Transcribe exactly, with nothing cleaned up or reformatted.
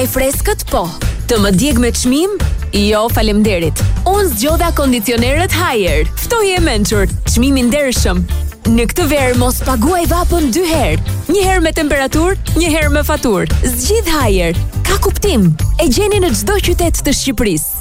E freskët po. Të më djeg me çmim? Jo, faleminderit. Unë zgjodha kondicionerët Haier. Ftoje e mençur, çmimi ndershëm. Në këtë verë mos paguaj vapën dy herë. Një herë me temperaturë, një herë me faturë. Zgjidh Haier. Ka kuptim. E gjeni në çdo qytet të Shqipërisë.